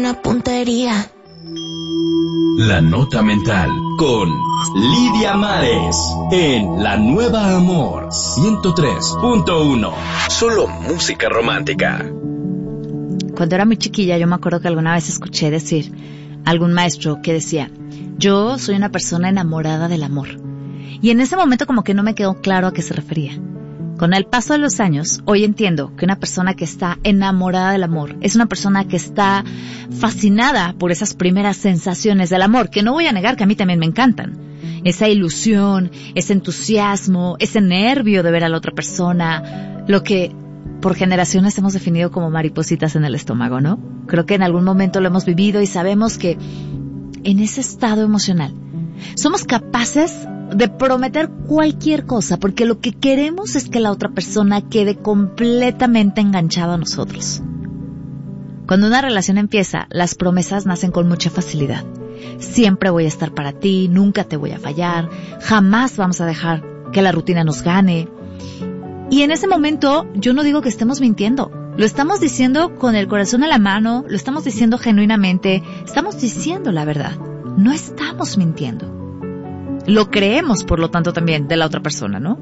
una puntería. La Nota Mental con Lidia Mares en La Nueva Amor 103.1. Solo música romántica. Cuando era muy chiquilla, yo me acuerdo que alguna vez escuché decir a algún maestro que decía: yo soy una persona enamorada del amor. Y en ese momento como que no me quedó claro a qué se refería. Con el paso de los años, hoy entiendo que una persona que está enamorada del amor es una persona que está fascinada por esas primeras sensaciones del amor, que no voy a negar que a mí también me encantan. Esa ilusión, ese entusiasmo, ese nervio de ver a la otra persona, lo que por generaciones hemos definido como maripositas en el estómago, ¿no? Creo que en algún momento lo hemos vivido y sabemos que en ese estado emocional somos capaces de prometer cualquier cosa, porque lo que queremos es que la otra persona quede completamente enganchada a nosotros. Cuando una relación empieza, las promesas nacen con mucha facilidad. Siempre voy a estar para ti, nunca te voy a fallar, jamás vamos a dejar que la rutina nos gane. Y en ese momento, yo no digo que estemos mintiendo. Lo estamos diciendo con el corazón en la mano, lo estamos diciendo genuinamente, estamos diciendo la verdad. No estamos mintiendo. Lo creemos, por lo tanto, también de la otra persona, ¿no?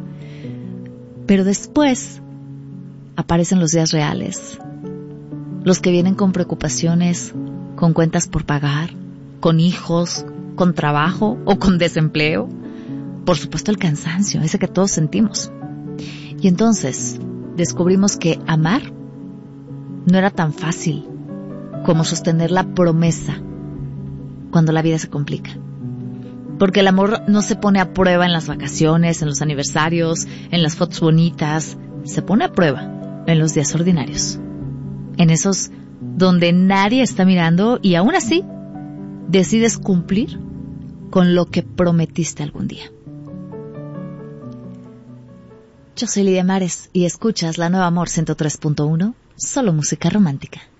Pero después aparecen los días reales, los que vienen con preocupaciones, con cuentas por pagar, con hijos, con trabajo o con desempleo. Por supuesto, el cansancio, ese que todos sentimos. Y entonces descubrimos que amar no era tan fácil como sostener la promesa cuando la vida se complica. Porque el amor no se pone a prueba en las vacaciones, en los aniversarios, en las fotos bonitas. Se pone a prueba en los días ordinarios. En esos donde nadie está mirando y aún así decides cumplir con lo que prometiste algún día. Yo soy Lidia Mares y escuchas La Nueva Amor 103.1, solo música romántica.